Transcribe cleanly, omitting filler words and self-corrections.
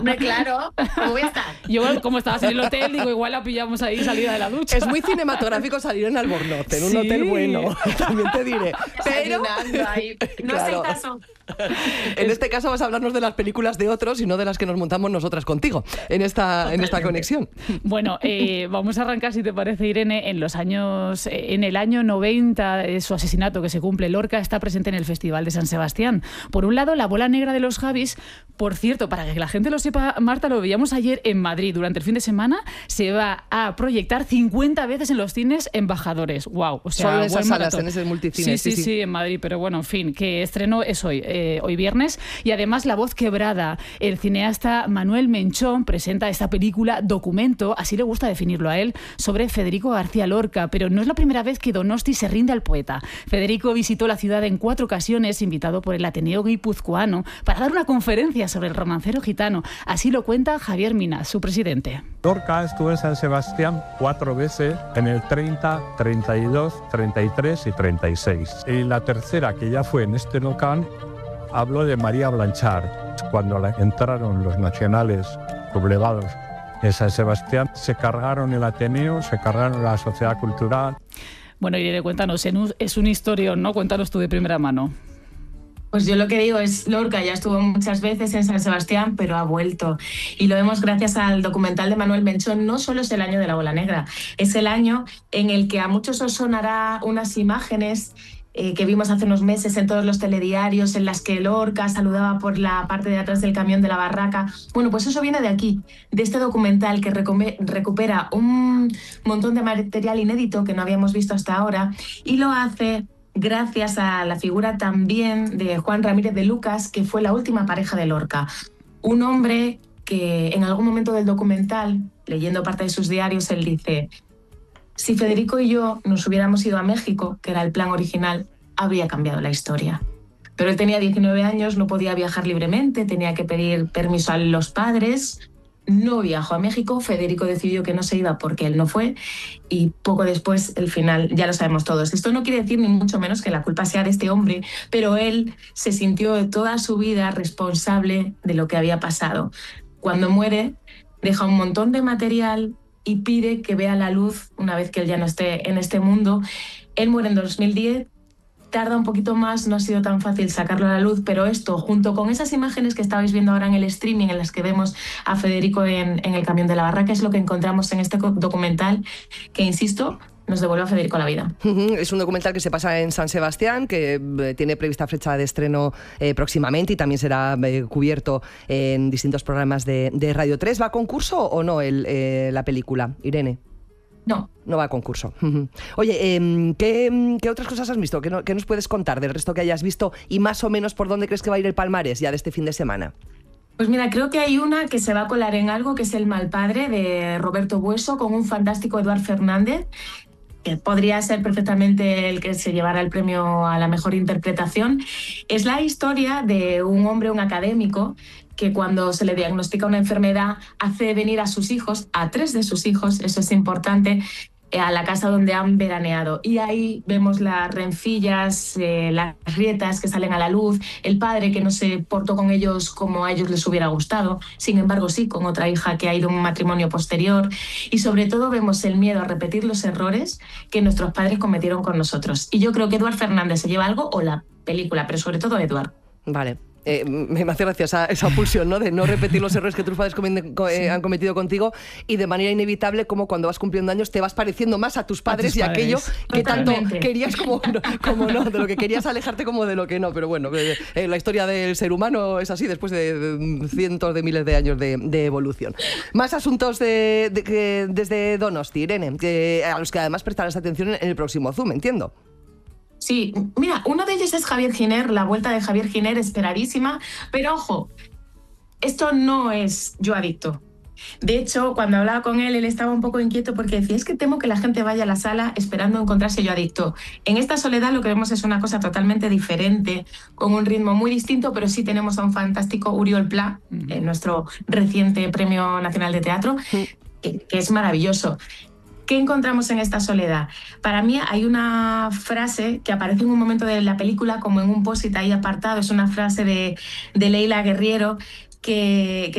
Hombre, claro, ¿cómo voy a estar? Yo, como estabas en el hotel, digo, igual la pillamos ahí salida de la ducha. Es muy cinematográfico salir en Albornoz, en un hotel bueno, también te diré. Pero... Ahí. No Claro. sé caso. En este caso vas a hablarnos de las películas de otros y no de las que nos montamos nosotras contigo en esta conexión. Bueno, vamos a arrancar, si te parece, Irene, en el año 90 de su asesinato que se cumple. Lorca está presente en el Festival de San Sebastián. Por un lado, La bola negra de los Javis. Por cierto, para que la gente lo sepa, Marta, lo veíamos ayer en Madrid. Durante el fin de semana se va a proyectar 50 veces en los cines Embajadores. ¡Wow! O sea, solo en esas buen salas, maratón. en ese multicine. Sí, en Madrid. Pero bueno, en fin, que estreno es hoy viernes. Y además, La voz quebrada. El cineasta Manuel Menchón presenta esta película documento, así le gusta definirlo a él, sobre Federico García Lorca. Pero no es la primera vez que Donosti se rinde al poeta. Federico visitó la ciudad en 4 ocasiones, invitado por el Ateneo Guipuzcoano, para dar una conferencia sobre el romancero gitano. Así lo cuenta Javier Mina, su presidente. Lorca estuvo en San Sebastián 4 veces, en el 30, 32, 33 y 36. Y la tercera, que ya fue en este local, habló de María Blanchard. Cuando entraron los nacionales sublevados en San Sebastián, se cargaron el Ateneo, se cargaron la sociedad cultural. Bueno, Irene, cuéntanos, es un historión, ¿no? Cuéntanos tú de primera mano. Pues yo lo que digo es, Lorca ya estuvo muchas veces en San Sebastián, pero ha vuelto. Y lo vemos gracias al documental de Manuel Menchón. No solo es el año de la bola negra, es el año en el que a muchos os sonará unas imágenes que vimos hace unos meses en todos los telediarios, en las que Lorca saludaba por la parte de atrás del camión de la barraca. Bueno, pues eso viene de aquí, de este documental que recupera un montón de material inédito que no habíamos visto hasta ahora, y lo hace gracias a la figura también de Juan Ramírez de Lucas, que fue la última pareja de Lorca. Un hombre que en algún momento del documental, leyendo parte de sus diarios, él dice: si Federico y yo nos hubiéramos ido a México, que era el plan original, habría cambiado la historia. Pero él tenía 19 años, no podía viajar libremente, tenía que pedir permiso a los padres. No viajó a México, Federico decidió que no se iba porque él no fue, y poco después el final ya lo sabemos todos. Esto no quiere decir ni mucho menos que la culpa sea de este hombre, pero él se sintió de toda su vida responsable de lo que había pasado. Cuando muere, deja un montón de material y pide que vea la luz una vez que él ya no esté en este mundo. Él muere en 2010, tarda un poquito más, no ha sido tan fácil sacarlo a la luz, pero esto, junto con esas imágenes que estabais viendo ahora en el streaming, en las que vemos a Federico en el camión de la barraca, es lo que encontramos en este documental que, insisto, nos devuelve a Federico a la vida. Es un documental que se pasa en San Sebastián, que tiene prevista fecha de estreno próximamente y también será cubierto en distintos programas de Radio 3. ¿Va a concurso o no la película, Irene? No. No va a concurso. Oye, ¿qué otras cosas has visto? ¿Qué nos puedes contar del resto que hayas visto y más o menos por dónde crees que va a ir el palmarés ya de este fin de semana? Pues mira, creo que hay una que se va a colar en algo, que es El mal padre, de Roberto Bueso, con un fantástico Eduard Fernández, que podría ser perfectamente el que se llevara el premio a la mejor interpretación. Es la historia de un hombre, un académico, que cuando se le diagnostica una enfermedad hace venir a sus hijos, a 3 de sus hijos, eso es importante, a la casa donde han veraneado. Y ahí vemos las rencillas, las grietas que salen a la luz, el padre que no se portó con ellos como a ellos les hubiera gustado, sin embargo sí, con otra hija que ha ido a un matrimonio posterior. Y sobre todo vemos el miedo a repetir los errores que nuestros padres cometieron con nosotros. Y yo creo que Eduard Fernández se lleva algo, o la película, pero sobre todo Eduard. Vale. Me hace gracia esa pulsión, ¿no? De no repetir los errores que tus padres han cometido contigo, y de manera inevitable, como cuando vas cumpliendo años te vas pareciendo más a tus padres y aquello que tanto querías como no, de lo que querías alejarte como de lo que no. Pero bueno, la historia del ser humano es así después de cientos de miles de años de evolución. Más asuntos desde Donosti, Irene, a los que además prestarás atención en el próximo Zoom, entiendo. Sí, mira, uno de ellos es Javier Giner, la vuelta de Javier Giner, esperadísima, pero ojo, esto no es Yo Adicto. De hecho, cuando hablaba con él estaba un poco inquieto porque decía: es que temo que la gente vaya a la sala esperando encontrarse Yo Adicto. En esta soledad lo que vemos es una cosa totalmente diferente, con un ritmo muy distinto, pero sí tenemos a un fantástico Uriol Pla, nuestro reciente Premio Nacional de Teatro, que es maravilloso. ¿Qué encontramos en esta soledad? Para mí hay una frase que aparece en un momento de la película como en un post-it ahí apartado, es una frase de Leila Guerriero que